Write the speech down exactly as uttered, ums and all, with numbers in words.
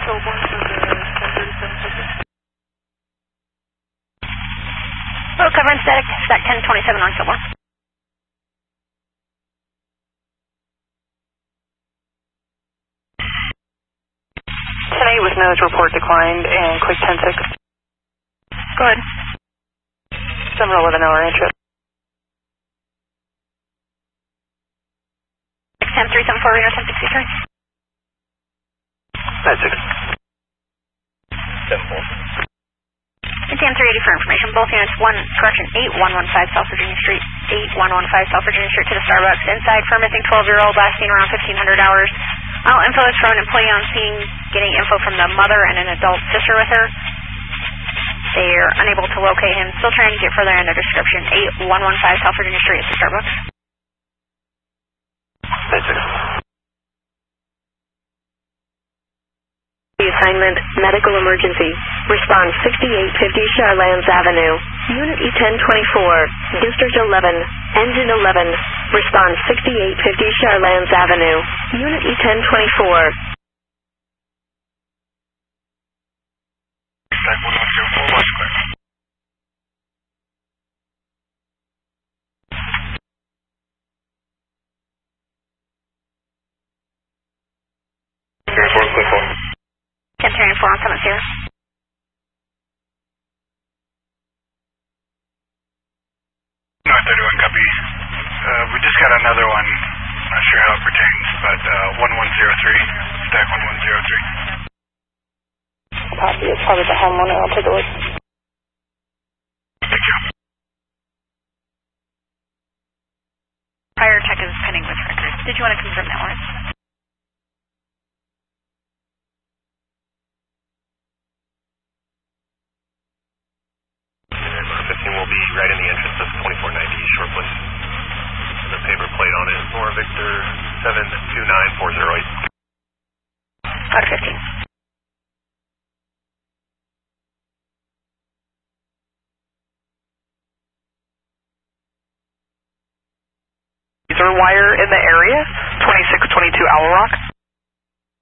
Shelbourne for the ten thirty-seven ticket. Oh, cover and static, stack ten twenty-seven on Shelbourne. ten eight with nose report declined and quick ten six. Go ahead. seven eleven hour entry. ten three seven four radar ten sixty-three. nine six. ten four. It's M three eighty for information. Both units, one, correction, eight one one five South Virginia Street, eight one one five South Virginia Street to the Starbucks. Inside for missing twelve-year-old, last seen around fifteen hundred hours. All info is from an employee on scene, getting info from the mother and an adult sister with her. They are unable to locate him. Still trying to get further in their description. eight one one five South Virginia Street at the Starbucks. nine six. Assignment, medical emergency. Response sixty-eight fifty Charlands Avenue. Unit E ten twenty-four, District eleven, Engine eleven. Response sixty-eight fifty Charlands Avenue. Unit E ten twenty-four. Stack one one zero four, watch clear. Carry four, clear four. ten three four on Summit Zero. North thirty-one, copy. Uh, we just got another one. Not sure how it pertains, but uh, one one zero three, stack one one zero three. Copy. It's probably the homeowner. I'll take a look. Thank you. Prior check is pending with records. Did you want to confirm that one? fifteen will be right in the entrance of twenty-four ninety Short Place. The paper plate on it is Nora Victor seven two nine four zero eight. Code fifteen. Laser wire in the area, twenty-six twenty-two Owl Rock.